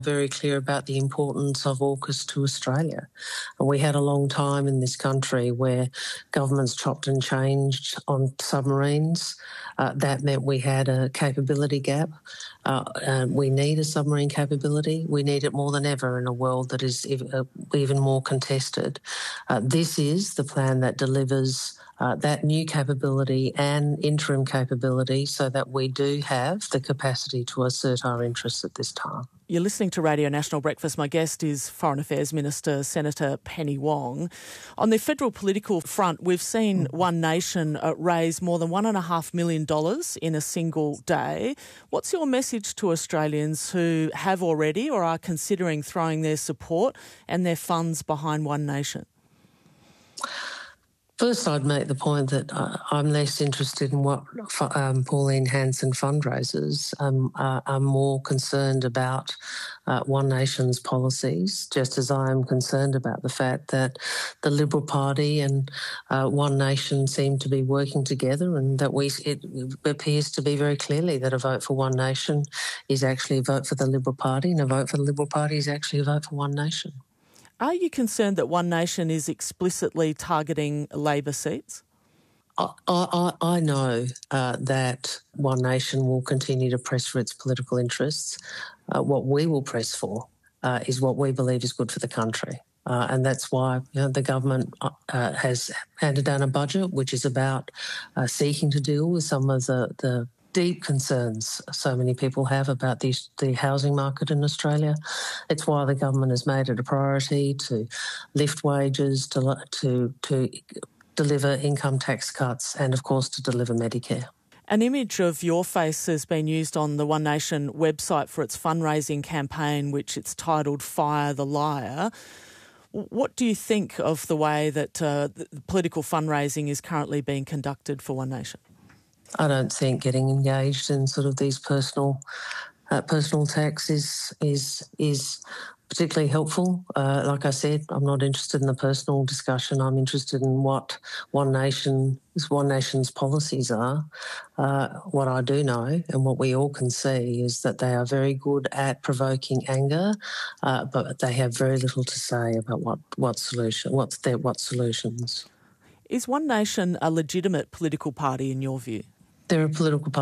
very clear about the importance of AUKUS to Australia. And we had a long time in this country where governments chopped and changed on submarines. That meant we had a capability gap. We need a submarine capability. We need it more than ever in a world that is even more contested. This is the plan that delivers that new capability and interim capability so that we do have the capacity to assert our interests at this time. You're listening to Radio National Breakfast. My guest is Foreign Affairs Minister Senator Penny Wong. On the federal political front, we've seen One Nation raise more than $1.5 million in a single day. What's your message to Australians who have already or are considering throwing their support and their funds behind One Nation? First, I'd make the point that I'm less interested in what Pauline Hanson fundraisers. I'm more concerned about One Nation's policies, just as I am concerned about the fact that the Liberal Party and One Nation seem to be working together, and that it appears to be very clearly that a vote for One Nation is actually a vote for the Liberal Party, and a vote for the Liberal Party is actually a vote for One Nation. Are you concerned that One Nation is explicitly targeting Labor seats? I know that One Nation will continue to press for its political interests. What we will press for is what we believe is good for the country. And that's why the government has handed down a budget which is about seeking to deal with some of the deep concerns so many people have about the housing market in Australia. It's why the government has made it a priority to lift wages, to deliver income tax cuts, and of course to deliver Medicare. An image of your face has been used on the One Nation website for its fundraising campaign, which it's titled Fire the Liar. What do you think of the way that the political fundraising is currently being conducted for One Nation? I don't think getting engaged in sort of these personal attacks is particularly helpful. Like I said, I'm not interested in the personal discussion. I'm interested in what One Nation's policies are. What I do know, and what we all can see, is that they are very good at provoking anger, but they have very little to say about what solutions. Is One Nation a legitimate political party in your view? They're a political party.